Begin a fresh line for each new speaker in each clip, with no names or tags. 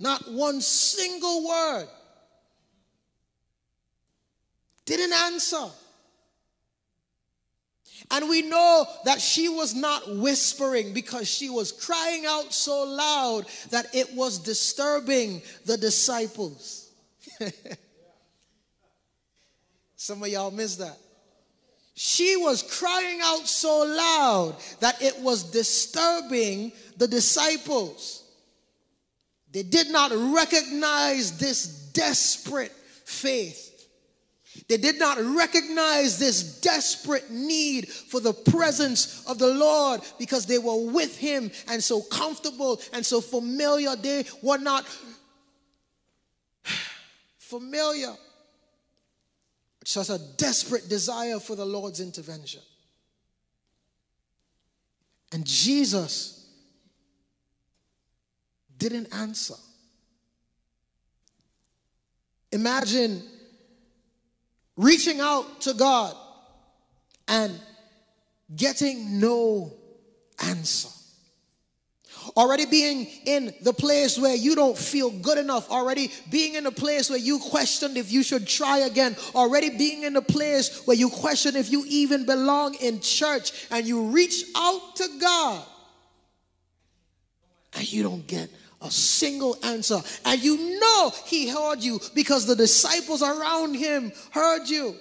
Not one single word. Didn't answer. And we know that she was not whispering because she was crying out so loud that it was disturbing the disciples. Some of y'all missed that. She was crying out so loud that it was disturbing the disciples. They did not recognize this desperate faith. They did not recognize this desperate need for the presence of the Lord because they were with him and so comfortable and so familiar. They were not familiar. It's just a desperate desire for the Lord's intervention. And Jesus didn't answer. Imagine reaching out to God and getting no answer. Already being in the place where you don't feel good enough. Already being in a place where you question if you should try again. Already being in a place where you question if you even belong in church. And you reach out to God and you don't get a single answer. And you know he heard you because the disciples around him heard you.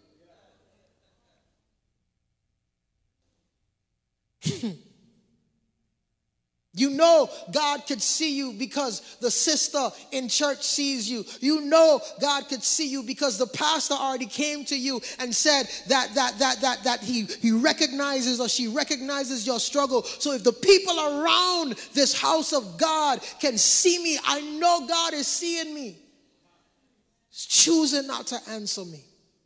You know God could see you because the sister in church sees you. You know God could see you because the pastor already came to you and said that he recognizes or she recognizes your struggle. So if the people around this house of God can see me, I know God is seeing me. He's choosing not to answer me.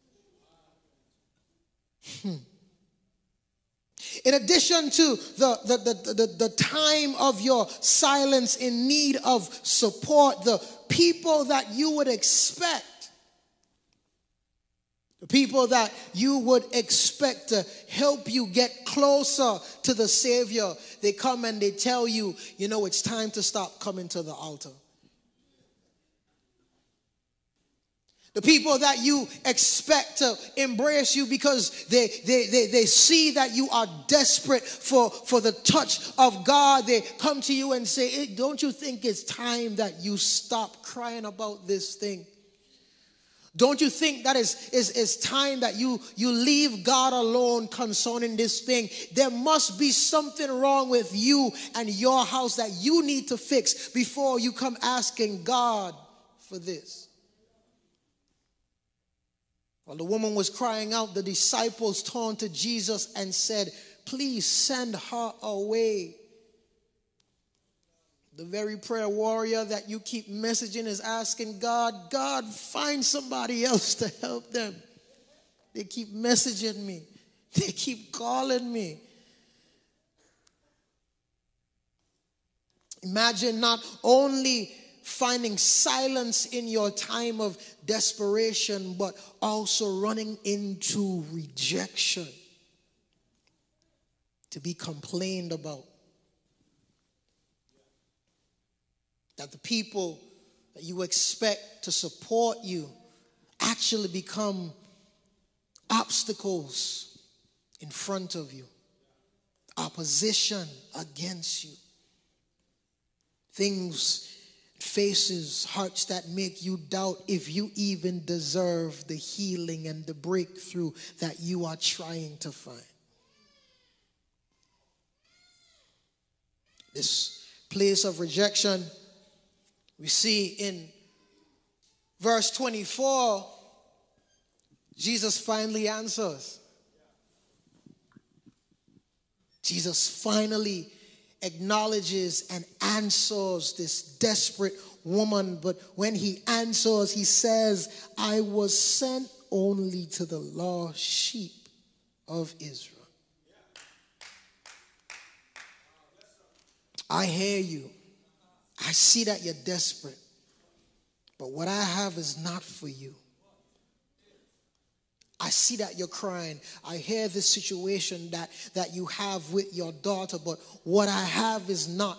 In addition to the time of your silence in need of support, the people that you would expect, the people that you would expect to help you get closer to the Savior, they come and they tell you, you know, it's time to stop coming to the altar. The people that you expect to embrace you because they see that you are desperate for the touch of God. They come to you and say, hey, don't you think it's time that you stop crying about this thing? Don't you think that it's time that you leave God alone concerning this thing? There must be something wrong with you and your house that you need to fix before you come asking God for this. While the woman was crying out, the disciples turned to Jesus and said, please send her away. The very prayer warrior that you keep messaging is asking God, God, find somebody else to help them. They keep messaging me. They keep calling me. Imagine not only finding silence in your time of desperation, but also running into rejection, to be complained about. That the people that you expect to support you actually become obstacles in front of you, opposition against you. Things, faces, hearts that make you doubt if you even deserve the healing and the breakthrough that you are trying to find. This place of rejection, we see in verse 24, Jesus finally answers. Jesus finally acknowledges and answers this desperate woman. But when he answers, he says, I was sent only to the lost sheep of Israel. I hear you. I see that you're desperate. But what I have is not for you. I see that you're crying. I hear the situation that you have with your daughter, but what I have is not